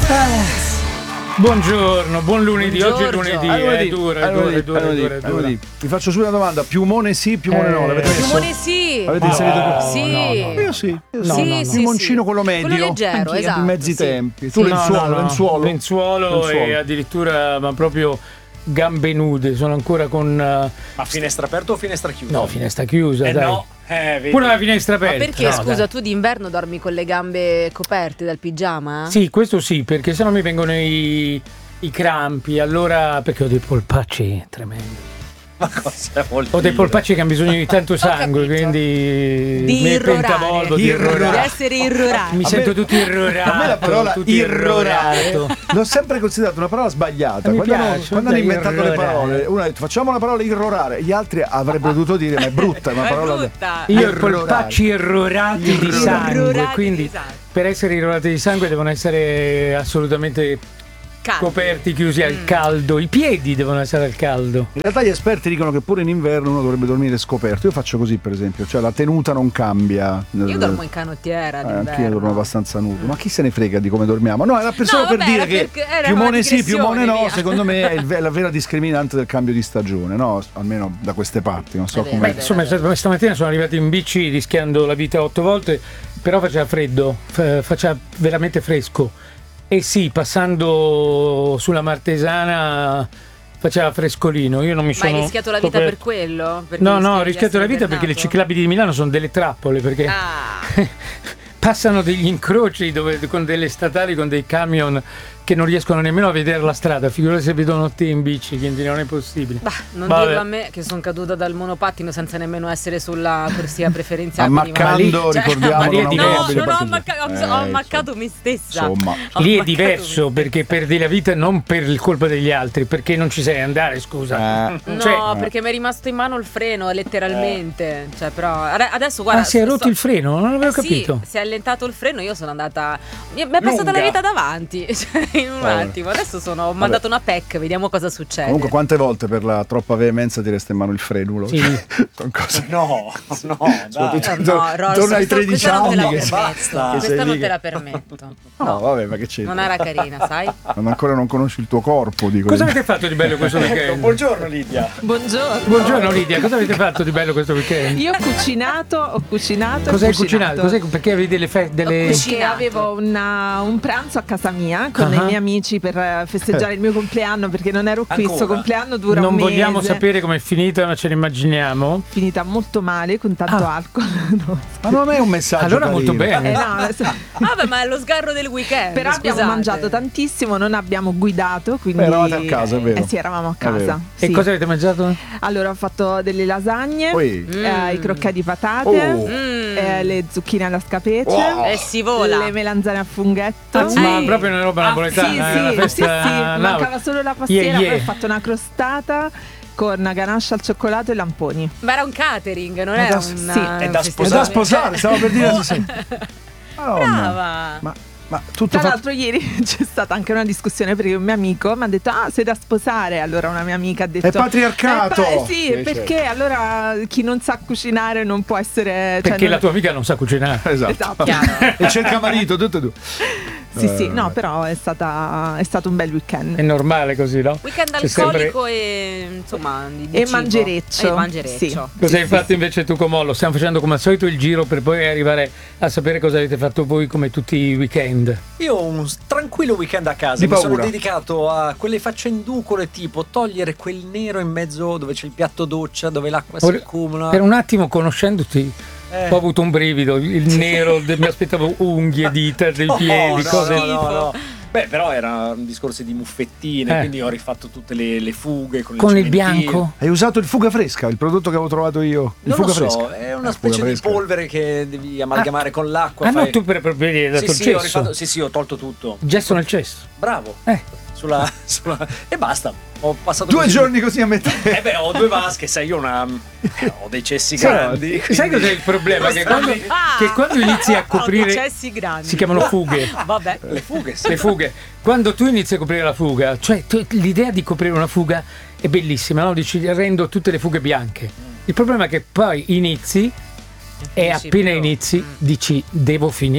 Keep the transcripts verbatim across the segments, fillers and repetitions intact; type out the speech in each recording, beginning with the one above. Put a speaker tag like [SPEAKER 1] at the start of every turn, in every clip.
[SPEAKER 1] Buongiorno, buon lunedì. Oggi è lunedì, è dura, è dura, è dura, è dura, è dura.
[SPEAKER 2] Vi faccio subito una domanda: piumone sì, piumone no? L'avete messo?
[SPEAKER 3] Piumone sì.
[SPEAKER 2] Avete inserito
[SPEAKER 3] no, sì.
[SPEAKER 2] No, no. Io sì, io
[SPEAKER 3] no,
[SPEAKER 2] sì.
[SPEAKER 3] No, no.
[SPEAKER 2] Piumoncino quello medio.
[SPEAKER 3] Quello leggero, esatto.
[SPEAKER 2] I mezzi
[SPEAKER 3] sì.
[SPEAKER 2] tempi. Tu
[SPEAKER 1] sì,
[SPEAKER 2] lenzuolo,
[SPEAKER 1] no, no,
[SPEAKER 2] lenzuolo.
[SPEAKER 1] Lenzuolo, lenzuolo e addirittura ma proprio gambe nude, sono ancora con uh...
[SPEAKER 4] Ma finestra aperta o finestra chiusa?
[SPEAKER 1] No, finestra chiusa,
[SPEAKER 4] eh
[SPEAKER 1] dai.
[SPEAKER 4] No. Eh,
[SPEAKER 1] Pure la finestra aperta.
[SPEAKER 3] Ma perché,
[SPEAKER 1] no,
[SPEAKER 3] scusa,
[SPEAKER 1] dai.
[SPEAKER 3] tu d'inverno dormi con le gambe coperte dal pigiama?
[SPEAKER 1] Sì, questo sì, perché sennò mi vengono i, i crampi, allora perché ho dei polpacci tremendi.
[SPEAKER 4] Ma cosa vuol dire?
[SPEAKER 1] Ho dei polpacci che hanno bisogno di tanto sangue, quindi
[SPEAKER 3] di
[SPEAKER 1] mi
[SPEAKER 3] irrorare,
[SPEAKER 1] pentavolvo, di,
[SPEAKER 3] irrorare. di essere irrorato.
[SPEAKER 1] Mi
[SPEAKER 2] a
[SPEAKER 1] sento
[SPEAKER 2] me,
[SPEAKER 1] tutto irrorato.
[SPEAKER 2] A me la parola irrorare
[SPEAKER 1] irrorato
[SPEAKER 2] l'ho sempre considerata una parola sbagliata.
[SPEAKER 1] Mi
[SPEAKER 2] Quando,
[SPEAKER 1] piace,
[SPEAKER 2] hanno, quando hanno inventato
[SPEAKER 1] irrorare.
[SPEAKER 2] le parole, uno ha detto facciamo la parola irrorare, gli altri avrebbero dovuto dire ma è brutta, è una
[SPEAKER 3] Ma è
[SPEAKER 2] parola.
[SPEAKER 3] brutta.
[SPEAKER 1] Io ho i
[SPEAKER 2] Irrorare.
[SPEAKER 1] polpacci irrorati di
[SPEAKER 2] Irrorati
[SPEAKER 1] sangue,
[SPEAKER 3] di
[SPEAKER 1] quindi
[SPEAKER 3] sangue.
[SPEAKER 1] per essere irrorati di sangue devono essere assolutamente
[SPEAKER 3] Caldo.
[SPEAKER 1] coperti, chiusi al
[SPEAKER 3] Mm.
[SPEAKER 1] caldo. I piedi devono essere al caldo.
[SPEAKER 2] In realtà gli esperti dicono che pure in inverno uno dovrebbe dormire scoperto. Io faccio così, per esempio, cioè la tenuta non cambia.
[SPEAKER 3] Io dormo in canottiera
[SPEAKER 2] Eh,
[SPEAKER 3] d'inverno.
[SPEAKER 2] anch'io dormo abbastanza nudo, ma chi se ne frega di come dormiamo? No, era per solo
[SPEAKER 3] No,
[SPEAKER 2] per
[SPEAKER 3] vabbè,
[SPEAKER 2] dire
[SPEAKER 3] era
[SPEAKER 2] che
[SPEAKER 3] per- era
[SPEAKER 2] piumone
[SPEAKER 3] una
[SPEAKER 2] sì,
[SPEAKER 3] digressione,
[SPEAKER 2] piumone no,
[SPEAKER 3] via.
[SPEAKER 2] secondo me è, il- è la vera discriminante del cambio di stagione, no? Almeno da queste parti, non so
[SPEAKER 3] È vero.
[SPEAKER 2] come.
[SPEAKER 1] Beh, insomma, stamattina sono arrivato in bici rischiando la vita otto volte, però faceva freddo, fa- faceva veramente fresco. E sì, passando sulla Martesana faceva frescolino. Io non mi
[SPEAKER 3] Ma
[SPEAKER 1] sono.
[SPEAKER 3] hai rischiato la vita
[SPEAKER 1] coperto.
[SPEAKER 3] per quello? Perché
[SPEAKER 1] No, no,
[SPEAKER 3] rischiavi
[SPEAKER 1] ho
[SPEAKER 3] di
[SPEAKER 1] rischiato
[SPEAKER 3] essere
[SPEAKER 1] la vita perché le
[SPEAKER 3] ibernato?
[SPEAKER 1] ciclabili di Milano sono delle trappole, perché
[SPEAKER 3] Ah,
[SPEAKER 1] passano degli incroci dove, con delle statali, con dei camion che non riescono nemmeno a vedere la strada. Figurati se vedono te in bici, quindi non è possibile.
[SPEAKER 3] bah, non
[SPEAKER 1] Vabbè.
[SPEAKER 3] dirlo a me che sono caduta dal monopattino senza nemmeno essere sulla corsia preferenziale.
[SPEAKER 2] Ammaccando,
[SPEAKER 3] Cioè,
[SPEAKER 2] ricordiamo,
[SPEAKER 1] ma lì è
[SPEAKER 2] non
[SPEAKER 3] No,
[SPEAKER 1] diverso.
[SPEAKER 3] non ho
[SPEAKER 2] parcheggiato.
[SPEAKER 3] ammaccato, ho,
[SPEAKER 2] Eh,
[SPEAKER 3] ho ammaccato me stessa.
[SPEAKER 2] Insomma.
[SPEAKER 3] Ho
[SPEAKER 1] Lì è
[SPEAKER 3] ammaccato
[SPEAKER 1] diverso
[SPEAKER 3] me
[SPEAKER 1] perché
[SPEAKER 3] stessa.
[SPEAKER 1] perdi la vita non per il colpa degli altri, perché non ci sai andare, scusa.
[SPEAKER 2] Eh.
[SPEAKER 3] No,
[SPEAKER 1] Cioè-
[SPEAKER 3] perché mi è rimasto in mano il freno, letteralmente. Cioè, però ade- adesso guarda.
[SPEAKER 1] Ah, si è
[SPEAKER 3] sto-
[SPEAKER 1] rotto il freno? Non avevo
[SPEAKER 3] Eh sì,
[SPEAKER 1] capito.
[SPEAKER 3] si è allentato il freno, io sono andata. Mi mi è passata
[SPEAKER 4] Lunga.
[SPEAKER 3] la vita davanti. Cioè, in un
[SPEAKER 2] Vabbè.
[SPEAKER 3] attimo. Adesso sono, ho mandato una P E C, vediamo cosa succede.
[SPEAKER 2] Comunque, quante volte per la troppa veemenza ti resta in mano il frenulo?
[SPEAKER 1] Sì.
[SPEAKER 2] Con cose.
[SPEAKER 4] No, no, dai.
[SPEAKER 3] Eh,
[SPEAKER 2] Tor-
[SPEAKER 3] no, Rolls,
[SPEAKER 2] torna ai
[SPEAKER 3] questa-
[SPEAKER 2] tredici
[SPEAKER 3] questa non te la
[SPEAKER 2] anni che-
[SPEAKER 3] permetto.
[SPEAKER 4] basta.
[SPEAKER 2] che
[SPEAKER 3] Questa
[SPEAKER 2] sei
[SPEAKER 3] non
[SPEAKER 2] lì
[SPEAKER 3] te
[SPEAKER 2] che-
[SPEAKER 3] la permetto.
[SPEAKER 2] No, vabbè, ma che c'è?
[SPEAKER 3] Non era carina, sai?
[SPEAKER 2] Quando ancora non conosci il tuo corpo, dico.
[SPEAKER 1] Cosa avete fatto di bello questo
[SPEAKER 4] Ecco,
[SPEAKER 1] weekend?
[SPEAKER 4] buongiorno Lidia.
[SPEAKER 5] Buongiorno.
[SPEAKER 1] Buongiorno Lidia, cosa avete fatto di bello questo weekend?
[SPEAKER 5] Io ho cucinato, ho cucinato.
[SPEAKER 1] Cosa
[SPEAKER 5] ho
[SPEAKER 1] hai cucinato? Cos'è, perché avevi delle feste? Delle...
[SPEAKER 3] Ho
[SPEAKER 5] Perché
[SPEAKER 3] cucinato.
[SPEAKER 5] avevo una- un pranzo a casa mia con
[SPEAKER 1] Ah.
[SPEAKER 5] i miei amici per eh, festeggiare il mio compleanno, perché non ero qui.
[SPEAKER 4] Ancora?
[SPEAKER 5] Sto compleanno dura
[SPEAKER 1] Non
[SPEAKER 5] un mese.
[SPEAKER 1] vogliamo sapere com'è finita, ma ce ne immaginiamo.
[SPEAKER 5] Finita molto male con tanto
[SPEAKER 1] Ah.
[SPEAKER 5] alcol. No.
[SPEAKER 2] Ma non è un messaggio.
[SPEAKER 1] Allora molto
[SPEAKER 2] carino.
[SPEAKER 5] Eh,
[SPEAKER 1] bene.
[SPEAKER 5] no, adesso-
[SPEAKER 3] Vabbè, ma è lo sgarro del weekend.
[SPEAKER 5] però abbiamo
[SPEAKER 3] scusate.
[SPEAKER 5] mangiato tantissimo, non abbiamo guidato, quindi
[SPEAKER 2] Beh, eravate a casa, è vero.
[SPEAKER 5] Eh sì, eravamo a
[SPEAKER 2] È vero.
[SPEAKER 5] casa.
[SPEAKER 1] E
[SPEAKER 5] sì.
[SPEAKER 1] cosa avete mangiato?
[SPEAKER 5] Allora ho fatto delle lasagne,
[SPEAKER 2] Poi.
[SPEAKER 5] eh, i croccati di patate,
[SPEAKER 2] Oh.
[SPEAKER 3] Mm.
[SPEAKER 5] eh, le zucchine alla scapece,
[SPEAKER 2] Wow.
[SPEAKER 3] E si vola.
[SPEAKER 5] le melanzane a funghetto.
[SPEAKER 3] Ah, sì.
[SPEAKER 1] Ma proprio una roba
[SPEAKER 3] Ah,
[SPEAKER 1] napoletana,
[SPEAKER 5] Sì,
[SPEAKER 1] è una
[SPEAKER 5] sì, sì,
[SPEAKER 1] festa
[SPEAKER 5] sì,
[SPEAKER 1] napoletana.
[SPEAKER 5] mancava solo la pastiera,
[SPEAKER 1] Yeah, yeah.
[SPEAKER 5] poi ho fatto una crostata con ganache al cioccolato e lamponi.
[SPEAKER 3] Ma era un catering, non
[SPEAKER 2] È
[SPEAKER 3] era
[SPEAKER 2] da-
[SPEAKER 3] un
[SPEAKER 5] sì,
[SPEAKER 4] è da
[SPEAKER 2] È da sposare, stavo per dire.
[SPEAKER 3] Oh.
[SPEAKER 2] sì. Madonna.
[SPEAKER 3] Brava.
[SPEAKER 2] Ma, ma tutto
[SPEAKER 5] Tra
[SPEAKER 2] fatto.
[SPEAKER 5] l'altro ieri c'è stata anche una discussione perché un mio amico mi ha detto ah sei da sposare, allora una mia amica ha detto
[SPEAKER 2] È patriarcato!
[SPEAKER 5] "Eh, pa- sì,
[SPEAKER 2] Sì,
[SPEAKER 5] perché allora chi non sa cucinare non può essere cioè,
[SPEAKER 1] Perché
[SPEAKER 5] non-
[SPEAKER 1] la tua amica non sa cucinare.
[SPEAKER 2] Esatto.
[SPEAKER 5] Esatto.
[SPEAKER 3] Chiaro.
[SPEAKER 2] E cerca marito, tutte e due.
[SPEAKER 5] Sì, sì,
[SPEAKER 2] Eh,
[SPEAKER 5] no,
[SPEAKER 2] vabbè.
[SPEAKER 5] però è, stata, è stato un bel weekend.
[SPEAKER 1] È normale così, no?
[SPEAKER 3] Weekend
[SPEAKER 1] C'è sempre-
[SPEAKER 3] alcolico e insomma di, di
[SPEAKER 5] E
[SPEAKER 3] cibo.
[SPEAKER 5] mangereccio.
[SPEAKER 3] E mangereccio.
[SPEAKER 5] Sì.
[SPEAKER 1] Cosa hai fatto invece tu con Mollo? Stiamo facendo come al solito il giro per poi arrivare a sapere cosa avete fatto voi come tutti i weekend.
[SPEAKER 4] Io ho un tranquillo weekend a casa.
[SPEAKER 2] Di
[SPEAKER 4] Mi sono
[SPEAKER 2] paura.
[SPEAKER 4] dedicato a quelle faccenducole tipo togliere quel nero in mezzo dove c'è il piatto doccia, dove l'acqua si
[SPEAKER 1] Ora,
[SPEAKER 4] accumula.
[SPEAKER 1] Per un attimo, conoscendoti,
[SPEAKER 4] Eh.
[SPEAKER 1] ho avuto un brivido. Il nero, de- mi aspettavo unghie, dita, dei
[SPEAKER 4] Oh,
[SPEAKER 1] piedi,
[SPEAKER 4] no,
[SPEAKER 1] cose.
[SPEAKER 4] no, no, no. Beh, però era un discorso di muffettine,
[SPEAKER 1] Eh.
[SPEAKER 4] quindi ho rifatto tutte le, le fughe con,
[SPEAKER 1] Con
[SPEAKER 4] le
[SPEAKER 1] il
[SPEAKER 4] cementine.
[SPEAKER 1] bianco?
[SPEAKER 2] Hai usato il fuga fresca, il prodotto che avevo trovato io. Il
[SPEAKER 4] Non
[SPEAKER 2] fuga
[SPEAKER 4] lo so,
[SPEAKER 2] fresca.
[SPEAKER 4] è una
[SPEAKER 2] Eh,
[SPEAKER 4] specie
[SPEAKER 2] fuga
[SPEAKER 4] di
[SPEAKER 2] fresca.
[SPEAKER 4] polvere che devi amalgamare con l'acqua.
[SPEAKER 1] Ah, no,
[SPEAKER 4] fai-
[SPEAKER 1] tu per proprio hai dato
[SPEAKER 4] sì,
[SPEAKER 1] il
[SPEAKER 4] sì, ho
[SPEAKER 1] cesso.
[SPEAKER 4] rifatto- sì, sì, ho tolto tutto.
[SPEAKER 1] Gesso nel cesso.
[SPEAKER 4] Bravo.
[SPEAKER 1] Eh.
[SPEAKER 4] Sulla, sulla- E basta. Ho passato
[SPEAKER 2] Due
[SPEAKER 4] così-
[SPEAKER 2] giorni così a metà.
[SPEAKER 4] Eh beh, ho due vasche, sai, io ho una. Ho dei cessi
[SPEAKER 1] Sai-
[SPEAKER 4] grandi.
[SPEAKER 1] Sai
[SPEAKER 4] quindi-
[SPEAKER 1] cos'è il problema? Che quando,
[SPEAKER 3] Ah!
[SPEAKER 1] che quando inizi a coprire.
[SPEAKER 3] Cessi grandi.
[SPEAKER 1] Si chiamano fughe.
[SPEAKER 3] Vabbè.
[SPEAKER 4] Le fughe, sì.
[SPEAKER 1] Le fughe. Quando tu inizi a coprire la fuga, cioè tu- l'idea di coprire una fuga è bellissima, no? Dici rendo tutte le fughe bianche. Il problema è che poi inizi e
[SPEAKER 3] Finisci
[SPEAKER 1] appena
[SPEAKER 3] più.
[SPEAKER 1] inizi
[SPEAKER 3] Mm.
[SPEAKER 1] dici devo finire.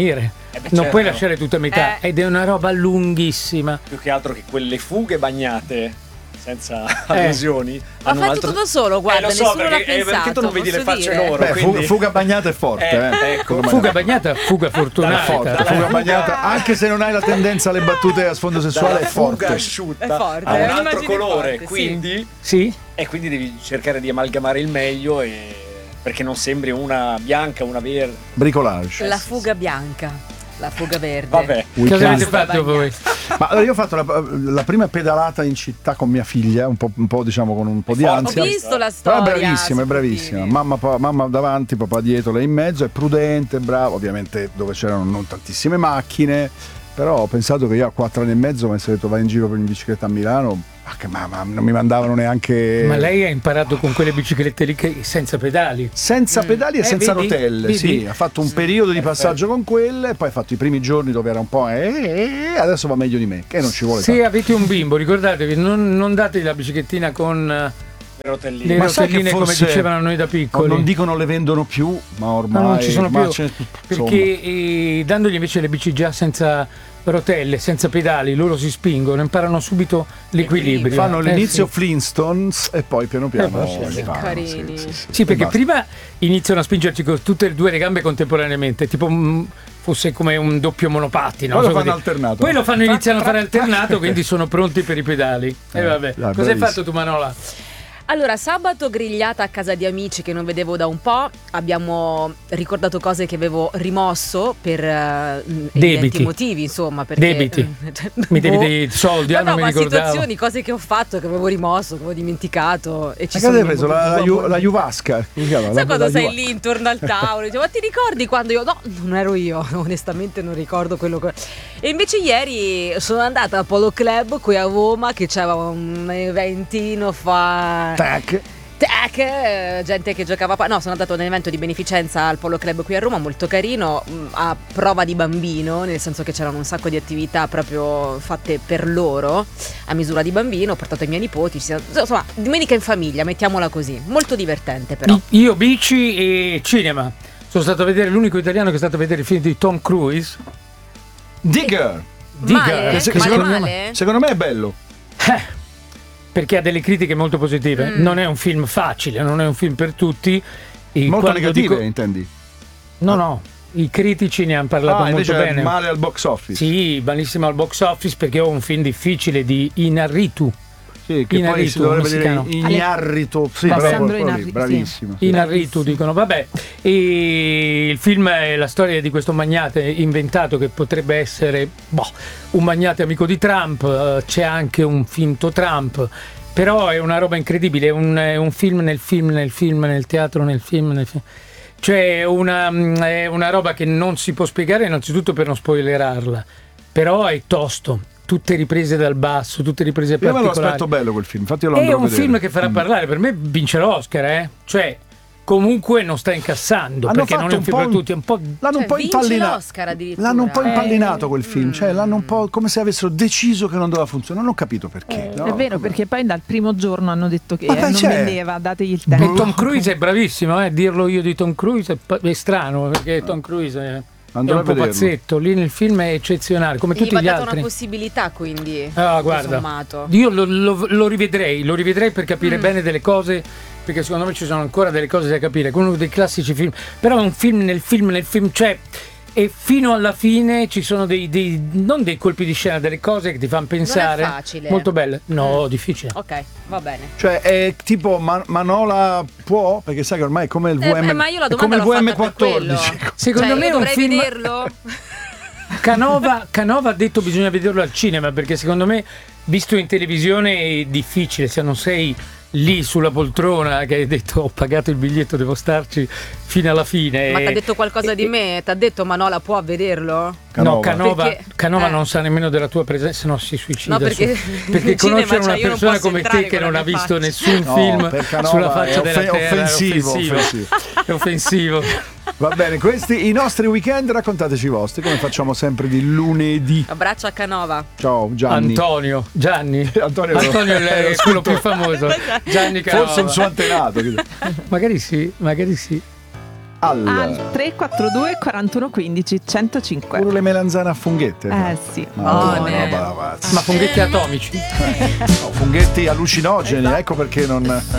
[SPEAKER 4] Eh beh,
[SPEAKER 1] non
[SPEAKER 4] certo.
[SPEAKER 1] puoi lasciare tutta a metà
[SPEAKER 3] Eh.
[SPEAKER 1] ed è una roba lunghissima.
[SPEAKER 4] Più che altro che quelle fughe bagnate senza
[SPEAKER 1] Eh.
[SPEAKER 4] allusioni.
[SPEAKER 3] Ma
[SPEAKER 4] hanno
[SPEAKER 3] fai
[SPEAKER 4] un altro...
[SPEAKER 3] tutto da solo, guarda,
[SPEAKER 4] eh, lo so,
[SPEAKER 3] nessuno
[SPEAKER 4] perché,
[SPEAKER 3] l'ha
[SPEAKER 4] eh, perché tu non
[SPEAKER 3] pensato,
[SPEAKER 4] vedi le
[SPEAKER 3] posso
[SPEAKER 4] facce
[SPEAKER 3] dire?
[SPEAKER 4] loro.
[SPEAKER 2] Beh,
[SPEAKER 4] quindi...
[SPEAKER 2] fuga, fuga bagnata è forte,
[SPEAKER 4] Eh,
[SPEAKER 2] eh.
[SPEAKER 4] ecco.
[SPEAKER 2] Fuga
[SPEAKER 1] Fuga
[SPEAKER 2] bagnata.
[SPEAKER 1] bagnata, fuga
[SPEAKER 2] È
[SPEAKER 1] fortunata.
[SPEAKER 2] forte,
[SPEAKER 4] Dalla
[SPEAKER 2] fuga
[SPEAKER 4] fuga-
[SPEAKER 2] bagnata, anche se non hai la tendenza alle battute a sfondo sessuale,
[SPEAKER 4] Dalla
[SPEAKER 2] è
[SPEAKER 4] fuga
[SPEAKER 2] forte.
[SPEAKER 4] asciutta
[SPEAKER 3] È forte,
[SPEAKER 4] ha
[SPEAKER 3] è
[SPEAKER 4] un altro
[SPEAKER 3] un'immagine
[SPEAKER 4] colore,
[SPEAKER 3] forte, sì.
[SPEAKER 4] quindi
[SPEAKER 1] Sì?
[SPEAKER 4] e quindi devi cercare di amalgamare il meglio e... perché non sembri una bianca, una verde.
[SPEAKER 2] Bricolage.
[SPEAKER 3] La fuga bianca, la fuga verde.
[SPEAKER 4] Vabbè.
[SPEAKER 1] Cosa avete
[SPEAKER 2] Weekend.
[SPEAKER 1] fatto voi?
[SPEAKER 2] Ma allora io ho fatto la, la prima pedalata in città con mia figlia, un po', un po' diciamo con un po' di
[SPEAKER 4] forte.
[SPEAKER 2] ansia.
[SPEAKER 3] Ho visto la
[SPEAKER 2] Però
[SPEAKER 3] storia.
[SPEAKER 2] è bravissima, è
[SPEAKER 3] su
[SPEAKER 2] bravissima.
[SPEAKER 3] Puntini.
[SPEAKER 2] Mamma, pa- mamma davanti, papà dietro, lei in mezzo, è prudente, brava. Ovviamente dove c'erano non tantissime macchine, però ho pensato che io a quattro anni e mezzo mi avessi detto vai in giro per in bicicletta a Milano, ma che mamma, non mi mandavano neanche...
[SPEAKER 1] Ma lei ha imparato con quelle biciclette lì che senza pedali.
[SPEAKER 2] Senza pedali e
[SPEAKER 1] Eh,
[SPEAKER 2] senza
[SPEAKER 1] vedi?
[SPEAKER 2] rotelle,
[SPEAKER 1] Vedi?
[SPEAKER 2] sì, ha fatto un periodo di passaggio con quelle, poi ha fatto i primi giorni dove era un po' eh, adesso va meglio di me, che non ci vuole
[SPEAKER 1] Se
[SPEAKER 2] tanto.
[SPEAKER 1] avete un bimbo, ricordatevi, non, non dategli la biciclettina con eh,
[SPEAKER 4] Le rotelline.
[SPEAKER 1] le
[SPEAKER 2] Ma sai che
[SPEAKER 1] rotelline come
[SPEAKER 2] forse-
[SPEAKER 1] dicevano a noi da piccoli.
[SPEAKER 2] Non dicono le vendono più, ma ormai
[SPEAKER 1] No, non ci sono
[SPEAKER 2] ma
[SPEAKER 1] più,
[SPEAKER 2] ce ne-
[SPEAKER 1] perché eh, dandogli invece le bici già senza rotelle, senza pedali, loro si spingono, imparano subito l'equilibrio.
[SPEAKER 2] fanno
[SPEAKER 1] Eh,
[SPEAKER 2] l'inizio
[SPEAKER 1] sì.
[SPEAKER 2] Flintstones e poi piano piano
[SPEAKER 1] Eh, basta,
[SPEAKER 2] si
[SPEAKER 1] sì.
[SPEAKER 2] fanno,
[SPEAKER 3] Carini.
[SPEAKER 2] sì, sì, sì.
[SPEAKER 1] Sì,
[SPEAKER 2] E
[SPEAKER 1] perché
[SPEAKER 2] basta.
[SPEAKER 1] prima iniziano a spingerci con tutte e due le gambe contemporaneamente, tipo mm, fosse come un doppio monopattino.
[SPEAKER 2] Poi
[SPEAKER 1] non
[SPEAKER 2] lo
[SPEAKER 1] so
[SPEAKER 2] fanno
[SPEAKER 1] così.
[SPEAKER 2] alternato.
[SPEAKER 1] Poi lo fanno, iniziano a fare alternato, quindi sono pronti per i pedali. E
[SPEAKER 2] Eh,
[SPEAKER 1] vabbè,
[SPEAKER 2] dai,
[SPEAKER 1] cosa hai
[SPEAKER 2] bravissimo.
[SPEAKER 1] fatto tu, Manola?
[SPEAKER 3] Allora, sabato grigliata a casa di amici che non vedevo da un po', abbiamo ricordato cose che avevo rimosso per eh,
[SPEAKER 1] Debiti.
[SPEAKER 3] evidenti motivi, insomma, perché
[SPEAKER 1] Debiti. Mi devi
[SPEAKER 3] Boh.
[SPEAKER 1] dei soldi,
[SPEAKER 3] Ma
[SPEAKER 1] ah,
[SPEAKER 3] no,
[SPEAKER 1] non mi
[SPEAKER 3] ma
[SPEAKER 1] ricordavo.
[SPEAKER 3] situazioni, cose che ho fatto, che avevo rimosso, che avevo dimenticato e ci
[SPEAKER 2] Ma che
[SPEAKER 3] sono
[SPEAKER 2] hai preso? La, la,
[SPEAKER 3] venuti
[SPEAKER 2] Ju-
[SPEAKER 3] due
[SPEAKER 2] la Juvasca? Come si chiama?
[SPEAKER 3] Sai
[SPEAKER 2] La-
[SPEAKER 3] quando
[SPEAKER 2] la
[SPEAKER 3] sei
[SPEAKER 2] Juva-
[SPEAKER 3] lì intorno al tavolo dicevo, ma ti ricordi quando io no, non ero io, onestamente non ricordo quello che... E invece ieri sono andata al Polo Club qui a Roma che c'era un eventino fa
[SPEAKER 2] Tac.
[SPEAKER 3] Tac, eh, gente che giocava pa- no, sono andato a un evento di beneficenza al Polo Club qui a Roma, molto carino, mh, a prova di bambino, nel senso che c'erano un sacco di attività proprio fatte per loro, a misura di bambino, ho portato i miei nipoti, ci siamo- insomma, domenica in famiglia, mettiamola così, molto divertente però.
[SPEAKER 1] I- Io bici e cinema. Sono stato a vedere l'unico italiano che è stato a vedere il film di Tom Cruise.
[SPEAKER 2] Digger.
[SPEAKER 3] Male?
[SPEAKER 2] Che se- che
[SPEAKER 3] Male,
[SPEAKER 2] secondo,
[SPEAKER 3] male?
[SPEAKER 2] secondo me è bello.
[SPEAKER 1] Eh, perché ha delle critiche molto positive.
[SPEAKER 3] Mm.
[SPEAKER 1] Non è un film facile, non è un film per tutti. E
[SPEAKER 2] Molto
[SPEAKER 1] quando
[SPEAKER 2] negative,
[SPEAKER 1] dico-
[SPEAKER 2] intendi?
[SPEAKER 1] No, no, i critici ne hanno parlato
[SPEAKER 2] Ah,
[SPEAKER 1] molto
[SPEAKER 2] invece è
[SPEAKER 1] bene.
[SPEAKER 2] male al box office.
[SPEAKER 1] Sì, malissimo al box office perché ho un film difficile di Inarritu.
[SPEAKER 2] Sì, che
[SPEAKER 1] Inarritu,
[SPEAKER 2] poi si dovrebbe dire
[SPEAKER 1] messicano.
[SPEAKER 2] Ignarritu. Sì,
[SPEAKER 5] Alessandro
[SPEAKER 2] bravo, quello lì,
[SPEAKER 5] Inarritu, sì.
[SPEAKER 2] bravissimo. sì.
[SPEAKER 1] Inarritu dicono, vabbè. E il film è la storia di questo magnate inventato che potrebbe essere boh, un magnate amico di Trump, eh, c'è anche un finto Trump. Però è una roba incredibile, è un, è un film nel film, nel film, nel teatro, nel film, nel film. Cioè è una, è una roba che non si può spiegare innanzitutto per non spoilerarla, però è tosto, tutte riprese dal basso, tutte riprese
[SPEAKER 2] Io me lo
[SPEAKER 1] particolari.
[SPEAKER 2] aspetto bello quel film, infatti io lo
[SPEAKER 1] È
[SPEAKER 2] andrò a
[SPEAKER 1] un
[SPEAKER 2] vedere.
[SPEAKER 1] film che farà
[SPEAKER 2] Mm.
[SPEAKER 1] parlare, per me vince l'Oscar, eh? Cioè comunque non sta incassando,
[SPEAKER 2] Hanno
[SPEAKER 1] perché
[SPEAKER 2] fatto
[SPEAKER 1] non è un
[SPEAKER 2] un
[SPEAKER 1] film
[SPEAKER 2] po'
[SPEAKER 1] per
[SPEAKER 2] un-
[SPEAKER 1] tutti, è un po'...
[SPEAKER 2] L'hanno
[SPEAKER 3] Cioè,
[SPEAKER 2] un po'
[SPEAKER 3] vince
[SPEAKER 2] impallinato.
[SPEAKER 3] l'Oscar addirittura.
[SPEAKER 2] L'hanno un po'
[SPEAKER 3] Eh.
[SPEAKER 2] impallinato quel film,
[SPEAKER 3] Mm.
[SPEAKER 2] cioè l'hanno un po' come se avessero deciso che non doveva funzionare. Non ho capito perché. no?
[SPEAKER 5] È vero,
[SPEAKER 2] Come-
[SPEAKER 5] perché poi dal primo giorno hanno detto che
[SPEAKER 2] Vabbè,
[SPEAKER 5] non
[SPEAKER 2] c'è.
[SPEAKER 5] vendeva, dategli il
[SPEAKER 1] E
[SPEAKER 5] tempo.
[SPEAKER 1] Tom Cruise è bravissimo, eh? Dirlo io di Tom Cruise è, pa- è strano, perché Tom Cruise è, è
[SPEAKER 2] Andrò
[SPEAKER 1] un
[SPEAKER 2] a
[SPEAKER 1] po'
[SPEAKER 2] vederlo.
[SPEAKER 1] pazzetto, lì nel film è eccezionale, come
[SPEAKER 3] Gli
[SPEAKER 1] tutti
[SPEAKER 3] va
[SPEAKER 1] gli
[SPEAKER 3] data
[SPEAKER 1] altri.
[SPEAKER 3] una possibilità quindi.
[SPEAKER 1] Ah,
[SPEAKER 3] tutto
[SPEAKER 1] guarda,
[SPEAKER 3] sommato.
[SPEAKER 1] io lo, lo- lo rivedrei, lo rivedrei per capire
[SPEAKER 3] Mm.
[SPEAKER 1] bene delle cose, perché secondo me ci sono ancora delle cose da capire, uno dei classici film, però è un film nel film nel film, cioè, e fino alla fine ci sono dei, dei non dei colpi di scena, delle cose che ti fanno pensare,
[SPEAKER 3] Non è facile.
[SPEAKER 1] molto belle, no,
[SPEAKER 3] Mm.
[SPEAKER 1] difficile.
[SPEAKER 3] Ok, va bene.
[SPEAKER 2] Cioè è tipo Man- Manola può, perché sai che ormai è come il V M,
[SPEAKER 3] Eh, ma io la
[SPEAKER 2] è come
[SPEAKER 3] domanda
[SPEAKER 2] il
[SPEAKER 3] l'ho
[SPEAKER 2] V M
[SPEAKER 3] fatta per quello.
[SPEAKER 2] quattordici.
[SPEAKER 1] Secondo
[SPEAKER 3] Cioè,
[SPEAKER 1] me
[SPEAKER 3] io
[SPEAKER 1] è un
[SPEAKER 3] dovrei
[SPEAKER 1] film-
[SPEAKER 3] vederlo.
[SPEAKER 1] Canova, Canova ha detto bisogna vederlo al cinema, perché secondo me visto in televisione è difficile, se non sei lì sulla poltrona che hai detto ho pagato il biglietto, devo starci fino alla fine.
[SPEAKER 3] Ma ti ha
[SPEAKER 1] E-
[SPEAKER 3] detto qualcosa di me? Ti ha detto Manola può vederlo?
[SPEAKER 2] Canova.
[SPEAKER 1] No, Canova,
[SPEAKER 3] Perché-
[SPEAKER 1] Canova
[SPEAKER 3] eh.
[SPEAKER 1] non sa nemmeno della tua presenza, no, si suicida.
[SPEAKER 3] No, perché
[SPEAKER 1] su-
[SPEAKER 3] in
[SPEAKER 1] perché
[SPEAKER 3] cinema,
[SPEAKER 1] conoscere
[SPEAKER 3] cioè,
[SPEAKER 1] una
[SPEAKER 3] io non
[SPEAKER 1] persona
[SPEAKER 3] posso
[SPEAKER 1] come
[SPEAKER 3] entrare
[SPEAKER 1] te che
[SPEAKER 3] con
[SPEAKER 1] non
[SPEAKER 3] la
[SPEAKER 1] ha
[SPEAKER 3] mia
[SPEAKER 1] visto
[SPEAKER 3] faccia.
[SPEAKER 1] nessun
[SPEAKER 2] No,
[SPEAKER 1] film
[SPEAKER 2] per Canova
[SPEAKER 1] sulla faccia
[SPEAKER 2] è
[SPEAKER 1] della
[SPEAKER 2] offen-
[SPEAKER 1] terra
[SPEAKER 2] offensivo,
[SPEAKER 1] è offensivo.
[SPEAKER 2] offensivo.
[SPEAKER 1] È offensivo.
[SPEAKER 2] Va bene, questi i nostri weekend, raccontateci i vostri, come facciamo sempre di lunedì.
[SPEAKER 3] Abbraccio a Canova.
[SPEAKER 2] Ciao Gianni.
[SPEAKER 1] Antonio, Gianni.
[SPEAKER 2] Antonio,
[SPEAKER 1] Antonio è
[SPEAKER 2] lo
[SPEAKER 1] il- quello più famoso. Gianni Canova.
[SPEAKER 2] Forse un suo antenato.
[SPEAKER 1] Magari sì, magari sì.
[SPEAKER 2] Al,
[SPEAKER 5] al tre quattro due quarantuno quindici centocinque.
[SPEAKER 2] pure le melanzane a funghetti.
[SPEAKER 5] Eh sì.
[SPEAKER 2] Ma,
[SPEAKER 3] Buone.
[SPEAKER 2] roba, ragazzi.
[SPEAKER 1] Ma funghetti atomici.
[SPEAKER 2] No, funghetti allucinogeni, ecco perché non